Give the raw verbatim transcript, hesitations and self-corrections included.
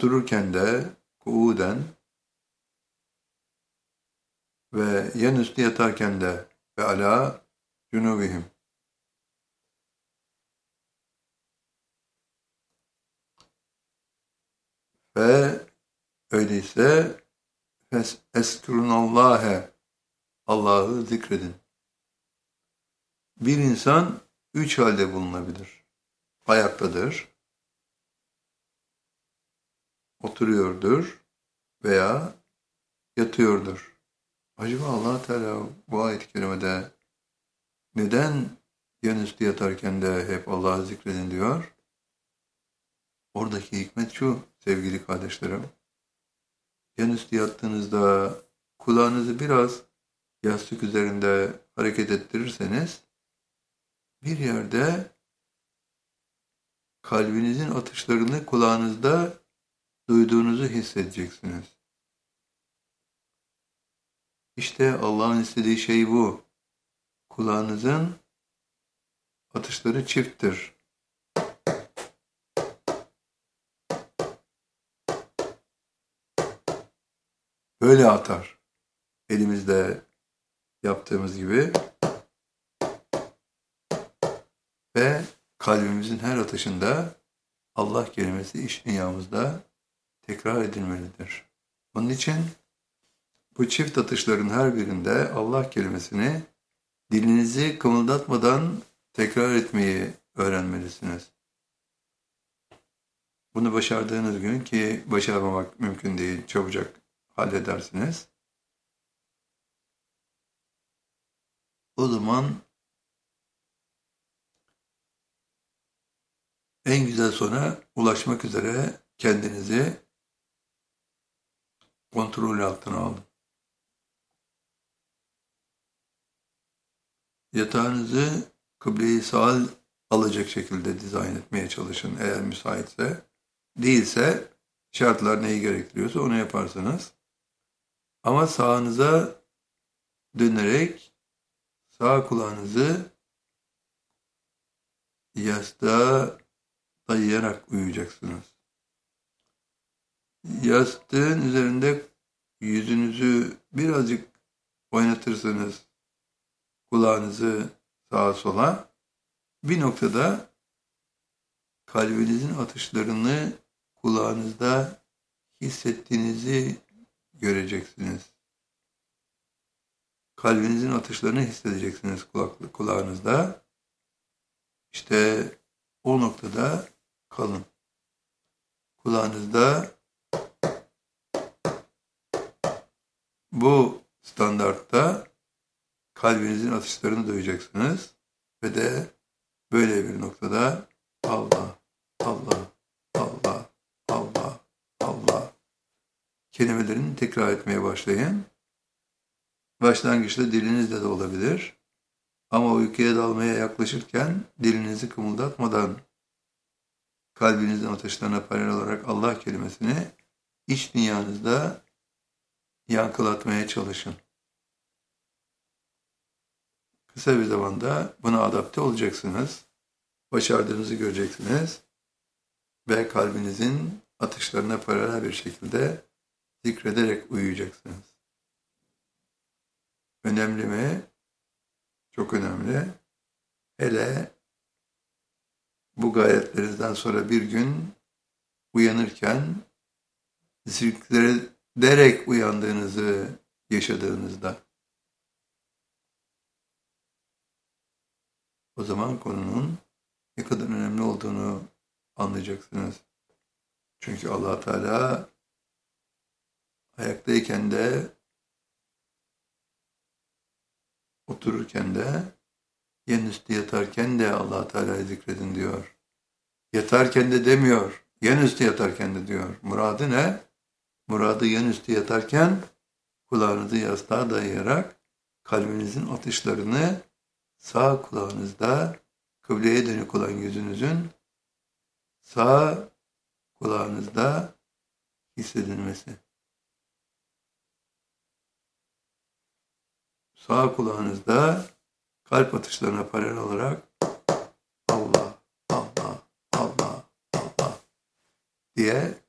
otururken de kuuden ve yanüstü yatarken de ve ala cunubihim. Ve öyleyse eskurunallâhe, Allah'ı zikredin. Bir insan üç halde bulunabilir. Ayaktadır, oturuyordur veya yatıyordur. Acaba Allah Teala bu ayet-i kerimede neden yanüstü yatarken de hep Allah'ı zikredin diyor? Oradaki hikmet şu sevgili kardeşlerim. Yanüstü yattığınızda kulağınızı biraz yastık üzerinde hareket ettirirseniz bir yerde kalbinizin atışlarını kulağınızda duyduğunuzu hissedeceksiniz. İşte Allah'ın istediği şey bu. Kulağınızın atışları çifttir. Böyle atar. Elimizde yaptığımız gibi. Ve kalbimizin her atışında Allah kelimesi iç dünyamızda tekrar edilmelidir. Onun için bu çift atışların her birinde Allah kelimesini dilinizi kımıldatmadan tekrar etmeyi öğrenmelisiniz. Bunu başardığınız gün, ki başarmamak mümkün değil, çabucak halledersiniz. O zaman en güzel sona ulaşmak üzere kendinizi kontrol altına alın. Yatağınızı kıble-i saal alacak şekilde dizayn etmeye çalışın eğer müsaitse. Değilse şartlar neyi gerektiriyorsa onu yaparsınız. Ama sağınıza dönerek sağ kulağınızı yastığa dayayarak uyuyacaksınız. Yastığın üzerinde yüzünüzü birazcık oynatırsanız kulağınızı sağa sola, bir noktada kalbinizin atışlarını kulağınızda hissettiğinizi göreceksiniz. Kalbinizin atışlarını hissedeceksiniz kulaklı, kulağınızda. İşte o noktada kalın. Kulağınızda bu standartta kalbinizin atışlarını duyacaksınız ve de böyle bir noktada Allah, Allah, Allah, Allah, Allah kelimelerini tekrar etmeye başlayın. Başlangıçta dilinizle de olabilir. Ama uykuya dalmaya yaklaşırken dilinizi kımıldatmadan kalbinizin atışlarına paralel olarak Allah kelimesini iç dünyanızda yankılatmaya çalışın. Kısa bir zamanda buna adapte olacaksınız. Başardığınızı göreceksiniz. Ve kalbinizin atışlarına paralel bir şekilde zikrederek uyuyacaksınız. Önemli mi? Çok önemli. Hele bu gayretlerinizden sonra bir gün uyanırken zikrederek uyandığınızı yaşadığınızda o zaman konunun ne kadar önemli olduğunu anlayacaksınız. Çünkü Allah Teala ayaktayken de otururken de yanüstü yatarken de Allah Teala'yı zikredin diyor. Yatarken de demiyor. Yanüstü yatarken de diyor. Muradı ne? Muradı yanüstü yatarken kulağınızı yastığa dayayarak kalbinizin atışlarını sağ kulağınızda kıbleye dönük olan yüzünüzün sağ kulağınızda hissedilmesi. Sağ kulağınızda kalp atışlarına paralel olarak Allah, Allah, Allah, Allah diye